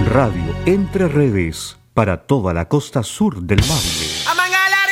Radio Entre Redes para toda la costa sur del Maule. ¡A Mangala!